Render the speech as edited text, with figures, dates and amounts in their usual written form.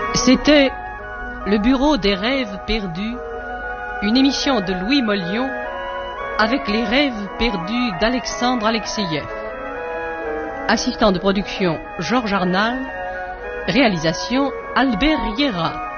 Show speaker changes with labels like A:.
A: C'était Le Bureau des rêves perdus, une émission de Louis Mollion avec les rêves perdus d'Alexandre Alexeïev. Assistant de production Georges Arnal, réalisation Albert Riera.